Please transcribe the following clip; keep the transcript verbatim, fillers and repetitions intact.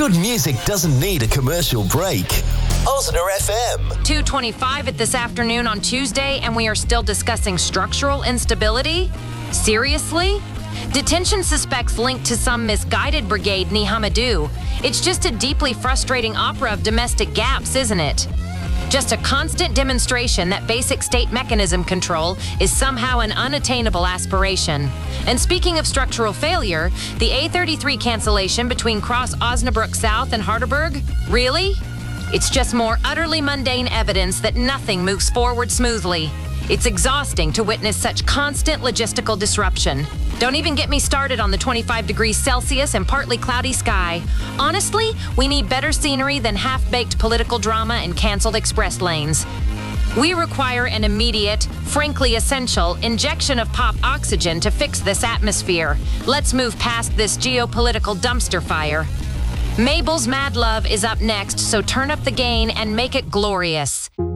Good music doesn't need a commercial break. Osner F M. two twenty-five at this afternoon on Tuesday, and we are still discussing structural instability? Seriously? Detention suspects linked to some misguided brigade Nihamadou. It's just a deeply frustrating opera of domestic gaps, isn't it? Just a constant demonstration that basic state mechanism control is somehow an unattainable aspiration. And speaking of structural failure, the A thirty-three cancellation between Cross Osnabrück South and Harderberg? Really? It's just more utterly mundane evidence that nothing moves forward smoothly. It's exhausting to witness such constant logistical disruption. Don't even get me started on the twenty-five degrees Celsius and partly cloudy sky. Honestly, we need better scenery than half-baked political drama and canceled express lanes. We require an immediate, frankly essential, injection of pop oxygen to fix this atmosphere. Let's move past this geopolitical dumpster fire. Mabel's Mad Love is up next, so turn up the gain and make it glorious.